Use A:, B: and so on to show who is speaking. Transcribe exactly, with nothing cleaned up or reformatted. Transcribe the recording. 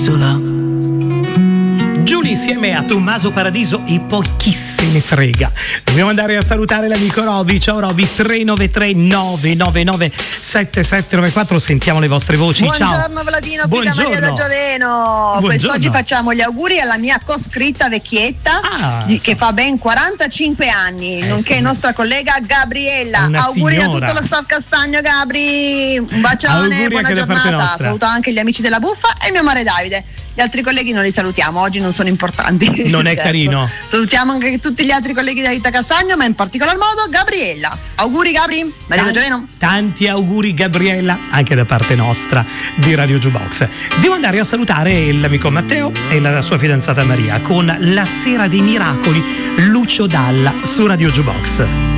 A: isola.
B: Giulia insieme a Tommaso Paradiso e poi chi se ne frega. Dobbiamo andare a salutare l'amico Roby. Ciao Roby, tre nove tre nove nove nove sette sette nove quattro, sentiamo le vostre voci.
C: Buongiorno
B: Ciao.
C: Vladino, qui
B: Buongiorno.
C: da Maria da Gioveno.
B: Buongiorno.
C: Quest'oggi facciamo gli auguri alla mia coscritta vecchietta
B: Ah,
C: di,
B: so.
C: che fa ben quarantacinque anni,
B: Eh,
C: nonché
B: sì,
C: nostra collega Gabriella.
B: una
C: Auguri
B: signora.
C: a tutto lo staff Castagno, Gabri. Un bacione,
B: Auguri
C: buona
B: anche da parte
C: giornata.
B: nostra.
C: Saluto anche gli amici della Buffa e il mio mare Davide. Gli altri colleghi non li salutiamo, oggi non sono importanti.
B: Non è
C: Certo.
B: carino.
C: Salutiamo anche tutti gli altri colleghi della Rita Castagno, ma in particolar modo Gabriella. Auguri Gabri, Maria da Gioveno.
B: Tanti auguri Gabriella anche da parte nostra di Radio Jukebox. Devo andare a salutare l'amico Matteo e la sua fidanzata Maria con La Sera dei Miracoli, Lucio Dalla su Radio Jukebox.